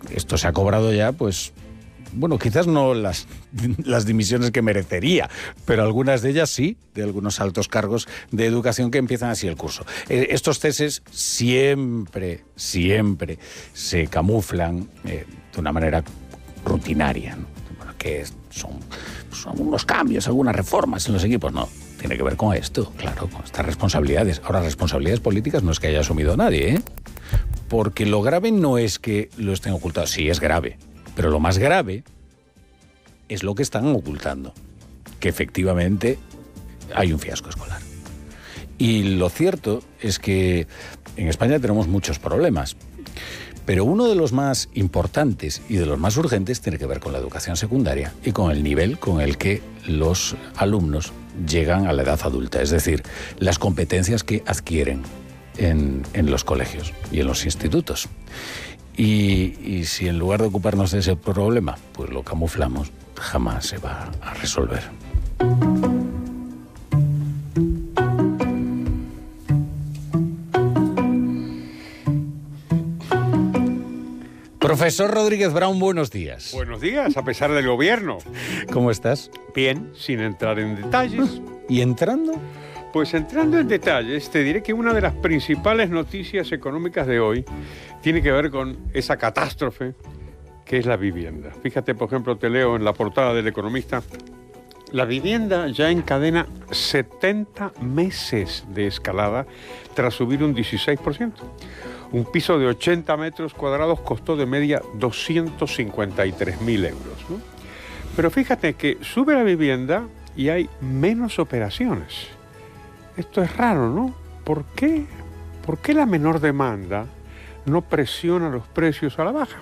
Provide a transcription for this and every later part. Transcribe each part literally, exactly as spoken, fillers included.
esto se ha cobrado ya, pues, bueno, quizás no las, las dimisiones que merecería, pero algunas de ellas sí, de algunos altos cargos de educación que empiezan así el curso. Eh, estos ceses siempre, siempre se camuflan eh, de una manera rutinaria, ¿no? Bueno, que son, son unos cambios, algunas reformas en los equipos, no. Tiene que ver con esto, claro, con estas responsabilidades. Ahora, responsabilidades políticas no es que haya asumido nadie, ¿eh? Porque lo grave no es que lo estén ocultando, sí es grave, pero lo más grave es lo que están ocultando, que efectivamente hay un fiasco escolar. Y lo cierto es que en España tenemos muchos problemas, pero uno de los más importantes y de los más urgentes tiene que ver con la educación secundaria y con el nivel con el que los alumnos llegan a la edad adulta, es decir, las competencias que adquieren en, en los colegios y en los institutos. Y, y si en lugar de ocuparnos de ese problema, pues lo camuflamos, jamás se va a resolver. Profesor Rodríguez Brown, buenos días. Buenos días, a pesar del gobierno. ¿Cómo estás? Bien, sin entrar en detalles. ¿Y entrando? Pues entrando en detalles, te diré que una de las principales noticias económicas de hoy tiene que ver con esa catástrofe que es la vivienda. Fíjate, por ejemplo, te leo en la portada del Economista: la vivienda ya encadena setenta meses de escalada tras subir un dieciséis por ciento. Un piso de ochenta metros cuadrados costó de media doscientos cincuenta y tres mil euros, ¿no? Pero fíjate que sube la vivienda y hay menos operaciones. Esto es raro, ¿no? ¿Por qué? ¿Por qué la menor demanda no presiona los precios a la baja?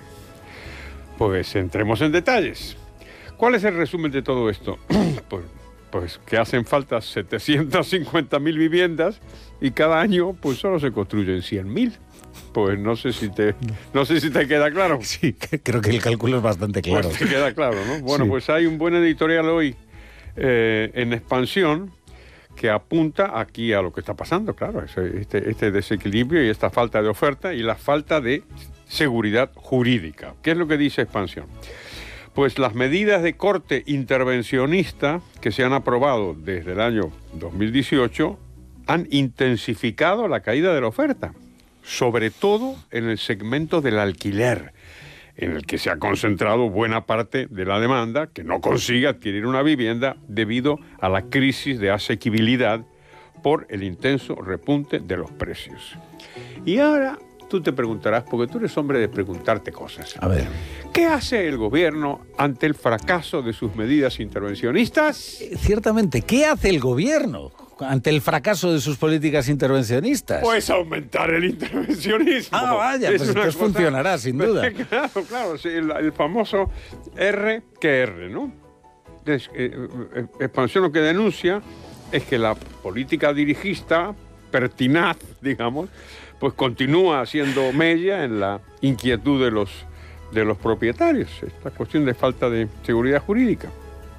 Pues entremos en detalles. ¿Cuál es el resumen de todo esto? Pues, pues que hacen falta setecientas cincuenta mil viviendas y cada año pues solo se construyen cien mil. Pues no sé si te no sé si te queda claro. Sí, creo que el cálculo es bastante claro. Pues te queda claro, ¿no? Bueno, sí. Pues hay un buen editorial hoy eh, en Expansión que apunta aquí a lo que está pasando, claro, este, este desequilibrio y esta falta de oferta y la falta de seguridad jurídica. ¿Qué es lo que dice Expansión? Pues las medidas de corte intervencionista que se han aprobado desde el año dos mil dieciocho han intensificado la caída de la oferta, sobre todo en el segmento del alquiler, en el que se ha concentrado buena parte de la demanda que no consigue adquirir una vivienda debido a la crisis de asequibilidad por el intenso repunte de los precios. Y ahora tú te preguntarás, porque tú eres hombre de preguntarte cosas. A ver. ¿Qué hace el gobierno ante el fracaso de sus medidas intervencionistas? Eh, ciertamente, ¿qué hace el gobierno ante el fracaso de sus políticas intervencionistas? Pues aumentar el intervencionismo. Ah, vaya, es pues entonces cosa... funcionará, sin duda. Claro, claro, sí, el, el famoso R que R, ¿no? Es, eh, eh, Expansión lo que denuncia es que la política dirigista, pertinaz, digamos, pues continúa haciendo mella en la inquietud de los, de los propietarios. Esta cuestión de falta de seguridad jurídica.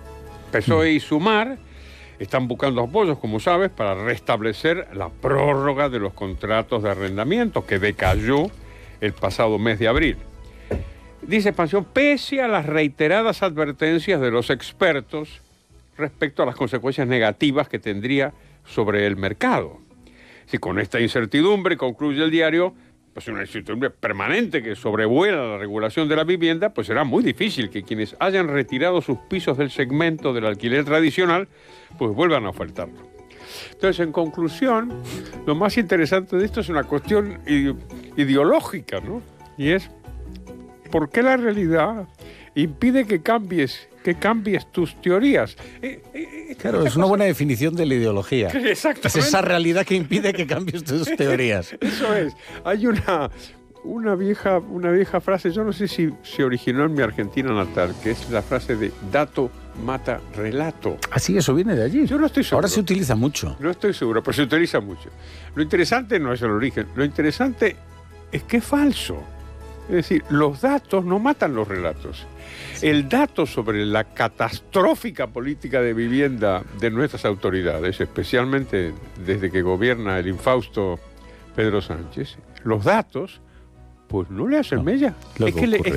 P S O E y Sumar están buscando apoyos, como sabes, para restablecer la prórroga de los contratos de arrendamiento que decayó el pasado mes de abril. Dice Expansión, pese a las reiteradas advertencias de los expertos respecto a las consecuencias negativas que tendría sobre el mercado. Si con esta incertidumbre, concluye el diario, pues una incertidumbre permanente que sobrevuela la regulación de la vivienda, pues será muy difícil que quienes hayan retirado sus pisos del segmento del alquiler tradicional, pues vuelvan a ofertarlo. Entonces, en conclusión, lo más interesante de esto es una cuestión ide- ideológica, ¿no? Y es, ¿por qué la realidad impide que cambies, que cambies tus teorías? Eh, eh, Claro, es una buena definición de la ideología. Exactamente. Es esa realidad que impide que cambies tus teorías. Eso es. Hay una, una, vieja, una vieja frase, yo no sé si se originó en mi Argentina natal, que es la frase de dato mata relato. Ah, sí, eso viene de allí. Yo no estoy seguro. Ahora se utiliza mucho. No estoy seguro, pero se utiliza mucho. Lo interesante no es el origen, lo interesante es que es falso. Es decir, los datos no matan los relatos. El dato sobre la catastrófica política de vivienda de nuestras autoridades, especialmente desde que gobierna el infausto Pedro Sánchez, los datos, pues no le hacen no, mella. Es que le,